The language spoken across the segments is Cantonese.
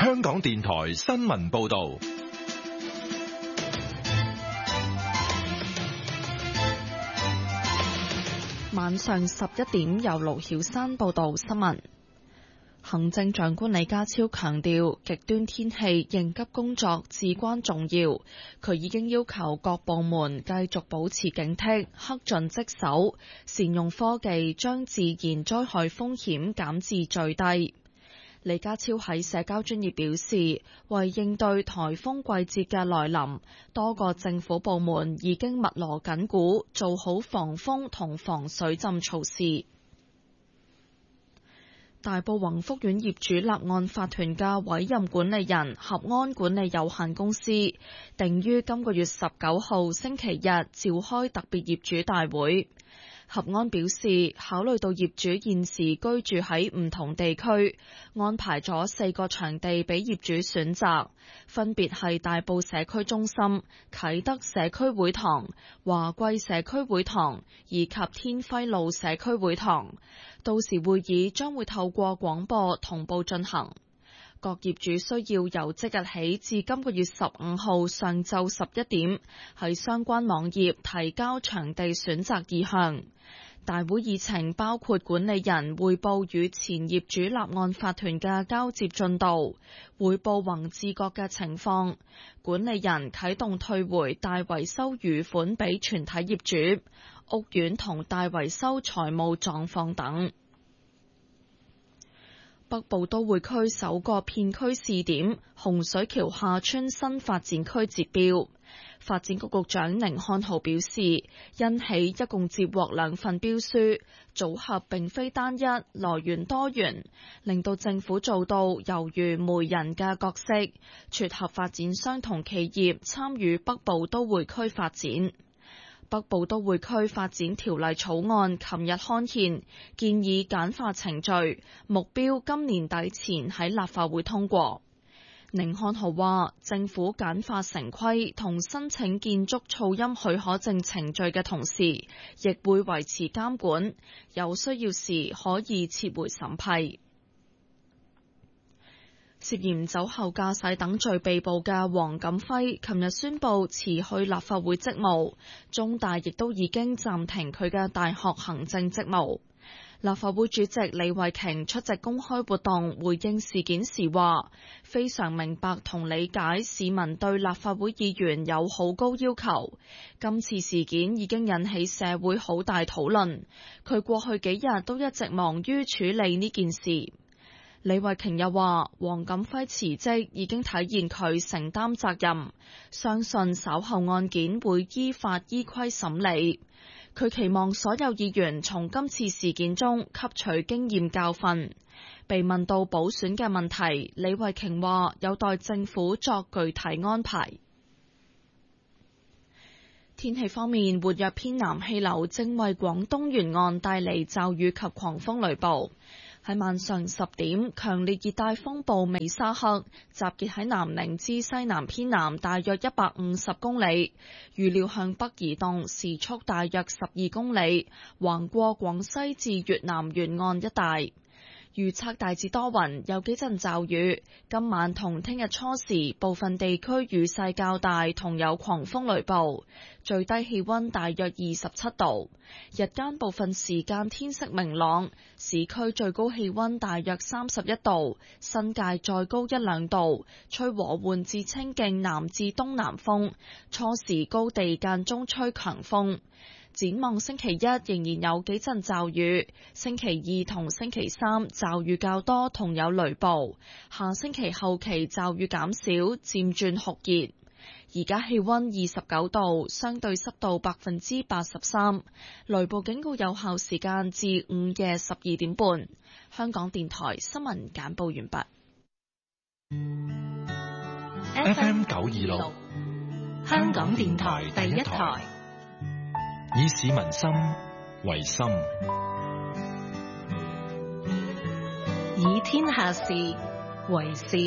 香港電台新聞報道。 晚上11點，由盧曉珊報道新聞。行政長官李家超強調，極端天氣應急工作至關重要。佢已經要求各部門繼續保持警惕，恪盡職守，善用科技，將自然災害風險減至最低。李家超喺社交專頁表示，為應對颱風季節嘅來臨，多個政府部門已經密鑼緊鼓，做好防風同防水浸措施。大埔宏福苑業主立案法團嘅委任管理人合安管理有限公司，定於今個月19號星期日召開特別業主大會。合安表示，考慮到業主現時居住喺唔同地區，安排咗4個場地俾業主選擇，分別係大埔社區中心、啟德社區會堂、華貴社區會堂以及天輝路社區會堂。到時會議將會透過廣播同步進行。各業主需要由即日起至今個月15號上晝11點喺相關網頁提交場地選擇意向。大會議程包括管理人匯報與前業主立案法團嘅交接進度，匯報宏志閣嘅情況，管理人啟動退回大維修餘款俾全體業主，屋苑同大維修財務狀況等。北部都會區首個片區試點洪水橋下村新發展區截標，發展局局長寧漢豪表示，因起一共接獲2份標書，組合並非單一，來源多元，令到政府做到猶如媒人嘅角色，撮合發展商同企業參與北部都會區發展。北部都會區發展條例草案琴日刊憲，建議簡化程序，目標今年底前喺立法會通過。寧漢豪話，政府簡化城規同申請建築噪音許可證程序嘅同時，亦會維持監管，有需要時可以撤回審批。涉嫌酒後駕駛等罪被捕嘅黃錦輝，琴日宣布辭去立法會職務，中大亦都已經暫停佢嘅大學行政職務。立法會主席李慧瓊出席公開活動回應事件時話，非常明白同理解市民對立法會議員有好高要求，今次事件已經引起社會好大討論，佢過去幾日都一直忙於處理呢件事。李慧瓊又話，黃錦輝辭職已經體現佢承擔責任，相信稍後案件會依法依規審理。佢期望所有議員從今次事件中吸取經驗教訓。被問到補選嘅問題，李慧瓊話有待政府作具體安排。天氣方面，活躍偏南氣流正為廣東沿岸帶嚟驟雨及狂風雷暴。喺晚上10點，強烈熱帶風暴美沙克集結喺南寧之西南偏南大約150公里，預料向北移動，時速大約12公里，橫過廣西至越南沿岸一帶。預測大致多雲，有幾陣驟雨。今晚同聽日初時，部分地區雨勢較大，同有狂風雷暴。最低氣溫大約27度，日間部分時間天色明朗。市區最高氣溫大約31度，新界再高1-2度。吹和緩至清勁南至東南風，初時高地間中吹強風。展望星期一仍然有幾陣驟雨，星期2同星期3驟雨較多同有雷暴，下星期後期驟雨減少，漸轉酷熱。而家氣溫29度，相對濕度83%，雷暴警告有效時間至午夜12點半。香港電台新聞簡報完畢。 FM 926， 香港電台第一台。 以市民心為心， 以天下事為事。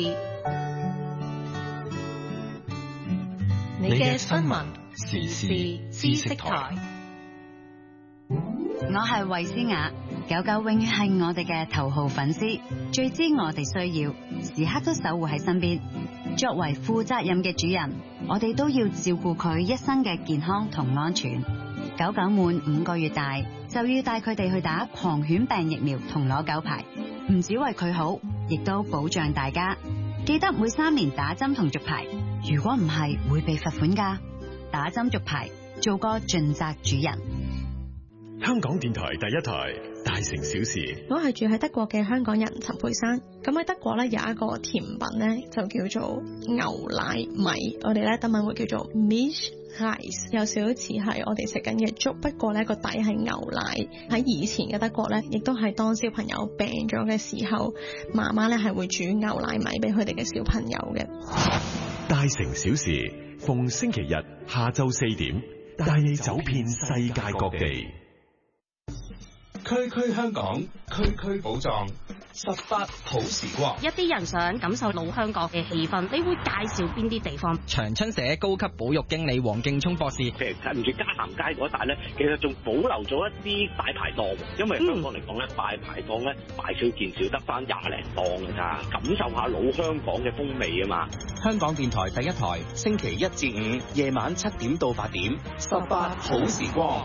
你嘅新聞時事知識台。 我係衛詩雅。 狗狗永遠係我哋嘅頭號粉絲，最知我哋需要，時刻都守護喺身邊。作為負責任嘅主人，我哋都要照顧佢一生嘅健康同安全。狗狗滿5個月大，就要帶佢哋去打狂犬病疫苗同攞狗牌，唔止為佢好，亦都保障大家。記得每3年打針同續牌，如果唔係會被罰款㗎。打針續牌，做個盡責主人。 香港電台第一台大城小事。 我係住喺德國嘅香港人陳佩珊。咁喺德國咧有一個甜品咧就叫做牛奶米，我哋咧德文會叫做 Milchreis， 有少少似係我哋食緊嘅粥，不過咧個底係牛奶。喺以前嘅德國咧，亦都係當小朋友病咗嘅時候，媽媽咧係會煮牛奶米俾佢哋嘅小朋友嘅。 大城小事，逢星期日下晝4點，帶你走遍世界各地。 區區香港，區區寶藏，18好時光。 一啲人想感受老香港嘅氣氛，你會介紹邊啲地方？ 長春社高級保育經理黃敬聰博士， 譬如近住嘉南街嗰帶咧，其實仲保留咗一啲大排檔，因為香港嚟講咧，大排檔咧買少見少，得翻20零檔㗎咋，感受下老香港嘅風味啊嘛。 香港電台第一台，星期1至5夜晚7點到8點，18好時光。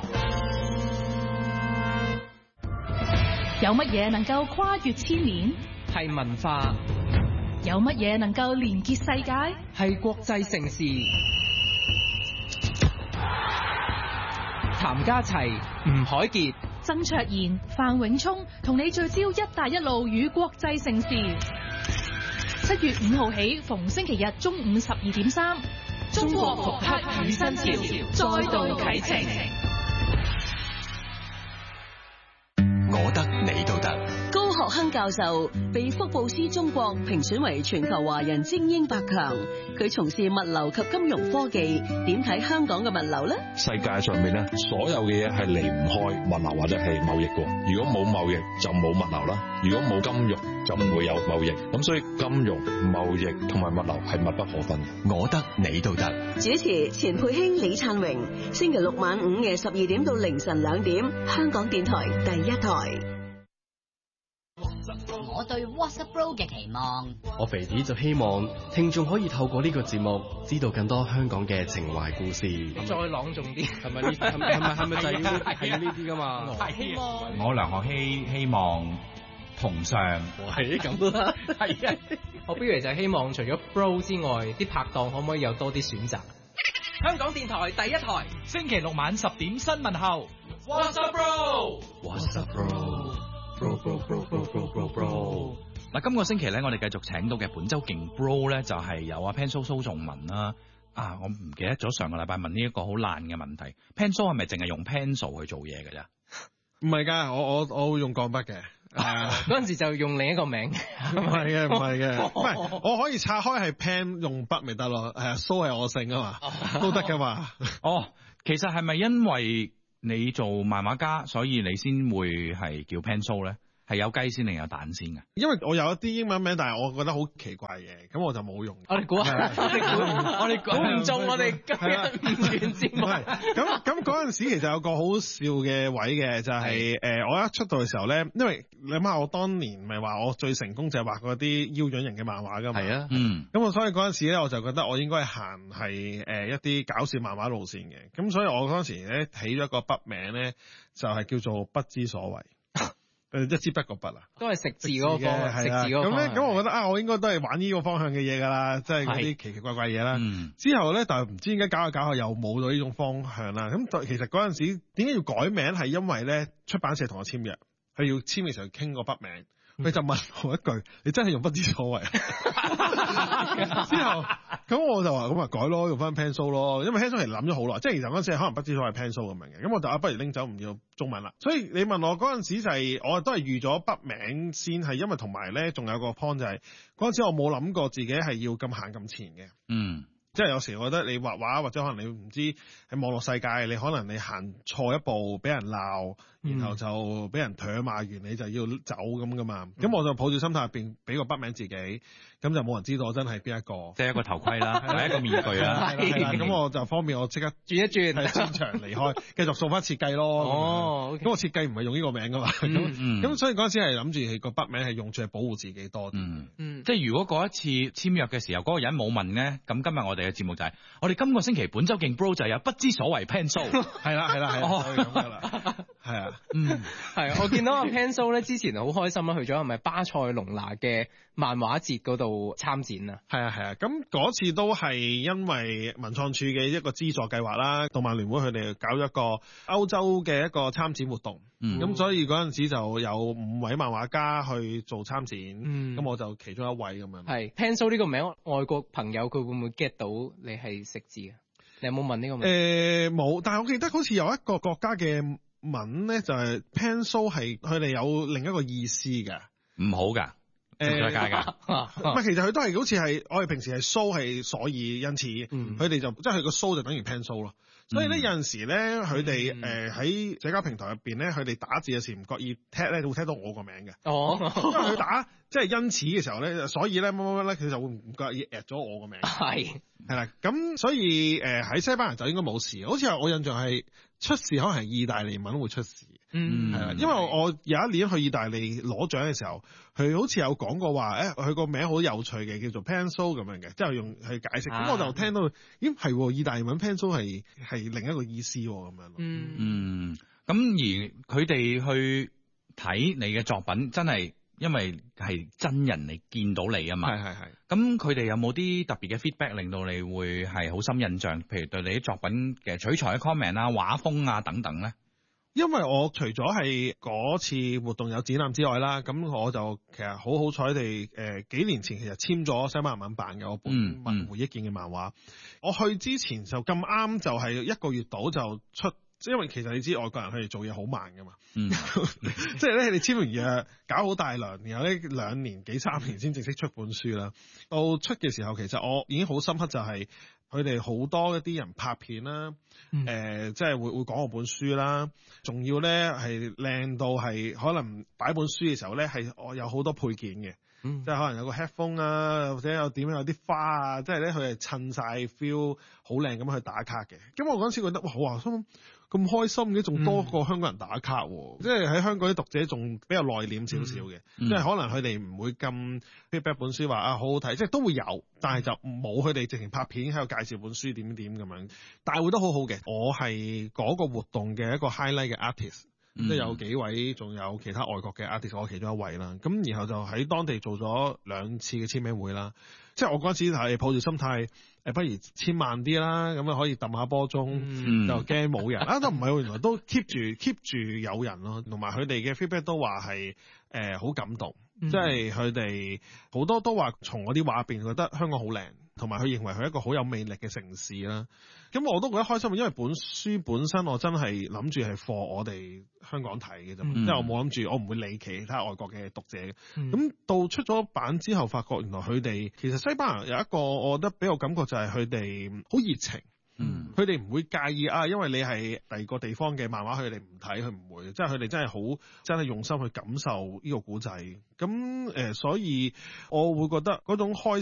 有乜嘢能夠跨越千年？ 係文化。 有乜嘢能夠連結世界？ 係國際盛事。譚家齊、吳凱傑、 曾卓賢、范永聰同你聚焦一帶一路與國際盛事。7月5號起，逢星期日中午12點3，中國復刻與新潮再度啟程。 我得你都得。 高學亨教授被福布斯中國評選為全球華人精英百強，佢從事物流及金融科技，點睇香港嘅物流呢？ 世界上面咧，所有嘅嘢係離唔開物流或者係貿易嘅。如果冇貿易就冇物流啦，如果冇金融就唔會有貿易。咁所以金融、貿易同埋物流係密不可分嘅。 我得你都得。 主持錢佩卿、李燦榮，星期6晚午夜12點到凌晨2點，香港電台第一台。 我對 WhatsApp Bro 嘅期望， 我肥啲就希望聽眾可以透過呢個節目知道更多香港嘅情懷故事。 再朗誦啲， 係咪呢？係咪就要呢啲噶嘛？ 希望我梁學希希望同上， 係咁啦。 係啊，我不如就希望除咗 Bro 之外，啲拍檔可唔可以有多啲選擇？香港電台第一台， 星期6晚10點新聞後 ，WhatsApp Bro。嗱，今個星期咧，我哋繼續請到嘅本周勁 Bro 咧，就係有阿 Pencil 蘇仲文啦。我唔記得咗上個禮拜問呢一個好爛嘅問題 ，Pencil 係咪淨係用 Pencil 去做嘢嘅啫？ 唔係㗎，我會用鋼筆嘅。 嗰陣時就用另一個名。 唔係嘅，我可以拆開係 pen 用筆咪得咯。係啊，蘇係我姓啊嘛，都得㗎嘛。 其實係咪因為你做漫畫家，所以你先會係叫 Pencil 咧？係有雞先定有蛋先㗎？ 因為我有一啲英文名，但係我覺得好奇怪嘅，咁我就冇用。 我哋估下，我哋估唔中，我哋今日唔完節目。 咁嗰陣時其實有個好笑嘅位嘅，就係我一出道嘅時候咧，因為你諗下我當年咪話我最成功就係畫嗰啲腰樣型嘅漫畫㗎嘛。係啊，咁我所以嗰陣時咧，我就覺得我應該行係一啲搞笑漫畫路線嘅，咁所以我嗰陣時咧起咗個筆名咧，就係叫做不知所謂。一支筆個筆啊， 都係食字嗰個方，食字嗰個方。 咁我覺得我應該都係玩呢個方向嘅嘢㗎啦，即係嗰啲奇奇怪怪嘢啦。之後咧，但係唔知點解搞下又冇咗呢種方向啦。咁其實嗰陣時點解要改名係因為咧出版社同我簽約，佢要簽嘅時候傾個筆名。佢就問我一句：你真係用不知所謂？之後咁我就話：咁改咯，用翻 Pencil 咯。因為 Pencil 其實諗咗好耐，即係其實嗰陣時可能不知所謂 Pencil 咁樣嘅。咁我就不如拎走唔要中文啦。所以你問我嗰陣時就係、我都係預咗筆名先，係因為同埋咧仲有個 point 就係嗰陣時我冇諗過自己係要咁行咁前嘅。 即係有時我覺得你畫畫或者可能你唔知喺網絡世界，你可能你行錯一步俾人鬧，然後就俾人唾罵完你就要走咁噶嘛。咁我就抱住心態入邊俾個筆名自己，咁就冇人知道我真係邊一個。 即係一個頭盔啦，或者一個面具啦。 咁我就方便我即刻轉一轉，喺戰場離開，繼續做翻設計咯。 哦， 咁我設計唔係用呢個名噶嘛。咁所以嗰陣時係諗住個筆名係用住係保護自己多啲。 即係如果嗰一次簽約嘅時候，嗰個人冇問咧，咁今日我哋嘅節目就係我哋今個星期本周勁 Bro 就有不知所謂 Pencil。係啦，就係咁噶啦。係啊， 係啊，我見到阿 Pencil 咧之前好開心啦，去咗係咪巴塞隆拿嘅漫畫節嗰度參展啊？ 係啊，咁嗰次都係因為文創處嘅一個資助計劃啦，動漫聯會佢哋搞咗一個歐洲嘅一個參展活動，咁所以嗰陣時就有5位漫畫家去做參展，咁我就其中一位咁樣。 係 Pencil 呢個名，外國朋友佢會唔會 get 到你係食字啊？你有冇問呢個名？ 冇，但係我記得好似有一個國家嘅文咧，就係 Pencil 係佢哋有另一個意思嘅， 唔好㗎。出咗街㗎， 唔係，其實佢都係好似係我哋平時係 so 係所以因此，佢哋就即係佢個 so 就等於 pencil 咯。所以咧有陣時咧，佢哋喺社交平台入邊咧，佢哋打字有時唔覺意踢咧，會踢到我個名嘅。哦，因為佢打即係因此嘅時候咧，所以咧乜乜乜咧，佢就會唔覺意 at 咗我個名。係啦，咁所以喺西班牙就應該冇事。好似係我印象係出事，可能係意大利文會出事。係啦，因為我有一年去意大利攞獎嘅時候，佢好似有講過話，佢個名好有趣嘅，叫做 Pencil 咁樣嘅，即係用去解釋。咁我就聽到，咦係意大利文 Pencil 係另一個意思咁樣。 咁而佢哋去睇你嘅作品，真係因為係真人嚟見到你啊嘛。係。咁佢哋有冇啲特別嘅 feedback 令到你會係好深印象？譬如對你啲作品嘅取材嘅 comment 啊、畫風啊等等咧？ 因為我除咗係嗰次活動有展覽之外啦，咁我就其實好彩地幾年前其實簽咗西班牙文版嘅我本文回憶見嘅漫畫。我去之前就咁啱就係1個月到就出，因為其實你知外國人佢哋做嘢好慢噶嘛，即係咧你簽完約搞好大量，然後呢2年幾3年先正式出本書啦。到出嘅時候，其實我已經好深刻就係佢哋好多一啲人拍片啦，即係會講我本書啦，仲要咧係靚到係可能擺本書嘅時候咧係我有好多配件嘅，即係可能有個 headphone 啊，或者有啲花啊，即係咧佢係襯晒 feel 好靚咁去打卡嘅。咁我嗰陣時覺得哇好啊，咁開心嘅，仲多過香港人打卡喎。即係喺香港啲讀者仲比較內斂少少嘅，即係可能佢哋唔會咁 feedback 本書話好好睇，即係都會有，但係就冇佢哋直情拍片喺度介紹本書點咁樣。大會都好好嘅，我係嗰個活動嘅一個 highlight 嘅 artist。即係有幾位，仲有其他外國嘅 artist，我其中一位啦。咁然後就喺當地做咗2次嘅簽名會啦。即係我嗰陣時係抱住心態，不如簽慢啲啦，咁啊可以揼下波鐘，就驚冇人啊，都唔係，原來都 keep 住有人咯。同埋佢哋嘅 feedback 都話係好感動，即係佢哋好多都話從我啲畫入邊覺得香港好靚，同埋佢認為佢係一個好有魅力嘅城市啦。咁我都覺得開心，因為本書本身我真係諗住係 for 我哋香港睇嘅啫，即係我冇諗住我唔會理其他外國嘅讀者。咁到出咗版之後，發覺原來佢哋其實西班牙有一個我覺得俾我感覺就係佢哋好熱情。佢哋唔會介意啊，因為你係第二個地方嘅漫畫，佢哋唔睇，佢唔會，即係佢哋真係好真係用心去感受呢個古仔。咁所以我會覺得嗰種開